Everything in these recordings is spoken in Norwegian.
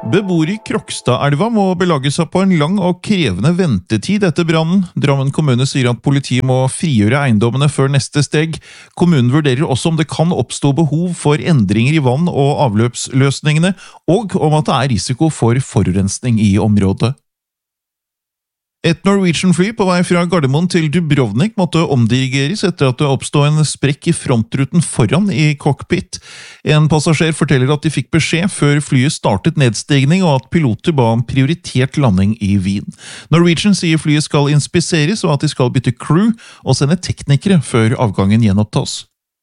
Beboere i Krokstadelva må belage seg på en lang og krevende ventetid etter brannen. Drammen kommune sier at politiet må frigjøre eiendommene før neste steg. Kommunen vurderer også om det kan oppstå behov for endringer i vann- og avløpsløsningene, og om at det er risiko for forurensning i området. Et Norwegian-fly på vei fra Gardermoen til Dubrovnik måtte omdirigeres etter at det oppstod en sprekk i frontruten foran i cockpit. En passasjer forteller at de fikk beskjed før flyet startet nedstigning, og at piloter ba om prioritert landing i Wien. Norwegian sier flyet skal inspiseres, og at de skal bytte crew og sende teknikere før avgangen gjenopptas.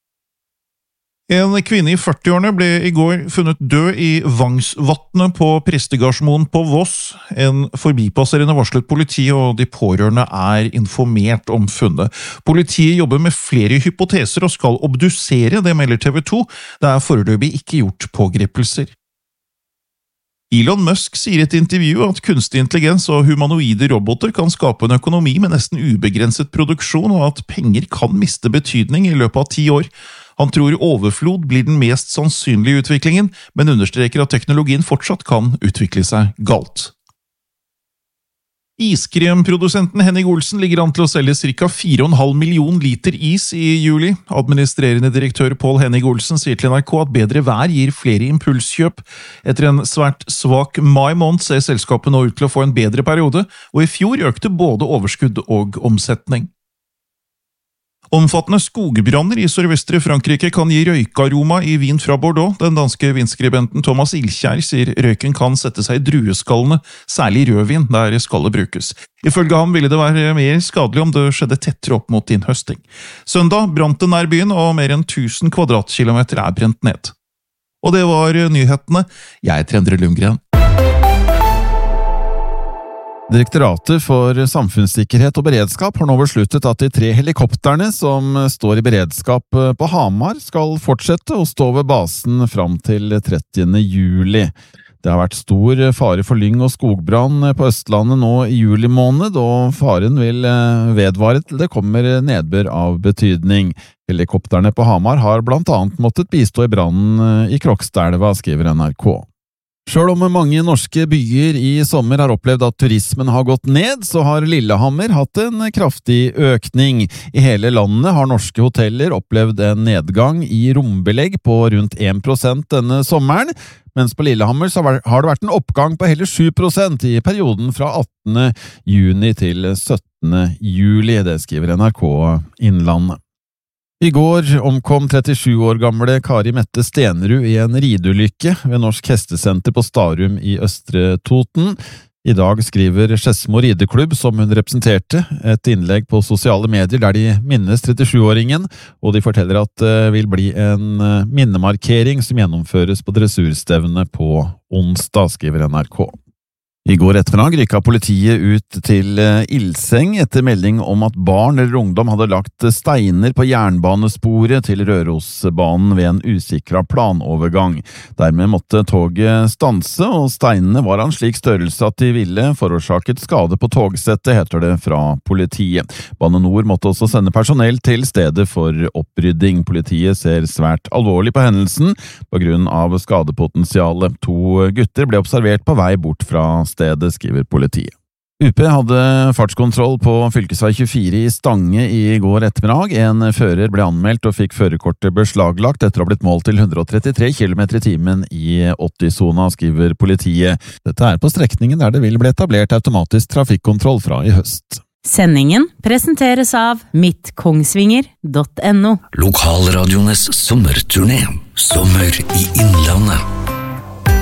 En kvinne i 40-årene ble i går funnet død i Vangsvatnet på Prestegardsmoen på Voss. En forbipasserende varslet politiet, og de pårørende er informert om funnet. Politiet jobber med flere hypoteser og skal obdusere, det melder TV 2. Det er foreløpig ikke gjort pågripelser. Elon Musk sier i et intervju at kunstig intelligens og humanoide roboter kan skape en økonomi med nesten ubegrenset produksjon, og at penger kan miste betydning i løpet av 10 år. Han tror overflod blir den mest sannsynlige utviklingen, men understreker at teknologien fortsatt kan utvikle seg galt. Iskremprodusenten Henning Olsen ligger an til å selge ca. 4,5 million liter is i juli. Administrerende direktør Pål Henning Olsen sier til NRK at bedre vær gir flere impulskjøp. Etter en svært svak mai måned ser selskapet nå ut til å få en bedre periode, og i fjor økte både overskudd og omsetning. Omfattende skogbranner i sørvestre Frankrike kan gi røykaroma i vin fra Bordeaux. Den danske vinskribenten Thomas Ilkjær sier røyken kan sette seg i drueskallene, særlig rødvin der skallet brukes. Ifølge ham ville det være mer skadelig om det skjedde tettere opp mot innhøsting. Søndag brant det nær byen, og mer enn 1000 kvadratkilometer er brent ned. Og det var nyhetene. Jeg heter Endre Lundgren. Direktoratet for samfunnssikkerhet og beredskap har nå besluttet at de 3 helikopterne som står i beredskap på Hamar skal fortsette å stå ved basen fram til 30. juli. Det har vært stor fare for lyng- og skogbrann på Østlandet nå i juli måned, og faren vil vedvare til det kommer nedbør av betydning. Helikopterne på Hamar har blant annet måttet bistå i brannen i Krokstadelva, skriver NRK. Selv om mange norske byer i sommer har opplevd at turismen har gått ned, så har Lillehammer hatt en kraftig økning. I hele landet har norske hoteller opplevd en nedgang i rombelegg på rundt 1% denne sommeren, mens på Lillehammer så har det vært en oppgang på hele 7% i perioden fra 18. juni til 17. juli, det skriver NRK Innlandet. I går omkom 37 år gamle Kari Mette Stenerud i en rideulykke ved Norsk Hestesenter på Starum i Østre Toten. I dag skriver Skedsmo rideklubb, som hun representerte, et innlegg på sosiale medier der de minnes 37-åringen, og de forteller at det vil bli en minnemarkering som gjennomføres på dressurstevne på onsdag, skriver NRK. I går ettermiddag rykket politiet ut til Ilseng etter melding om at barn eller ungdom hadde lagt steiner på jernbanesporet til Rørosbanen ved en usikret planovergang. Dermed måtte toget stanse, og steinene var av en slik størrelse at de ville forårsaket skade på togsettet, heter det fra politiet. Bane Nor måtte også sende personell til stedet for opprydding. Politiet ser svært alvorlig på hendelsen på grunn av skadepotensialet. 2 gutter ble observert på vei bort fra stedet, skriver politiet. UP hadde fartskontroll på fylkesvei 24 i Stange i går ettermiddag. En fører ble anmeldt og fikk førerkortet beslaglagt etter å ha blitt målt til 133 km i timen i 80-sona, skriver politiet. Dette er på strekningen der det vil bli etablert automatisk trafikkontroll fra i høst. Sendingen presenteres av mittkongsvinger.no. Lokalradiones sommerturné. Sommer i Innlandet.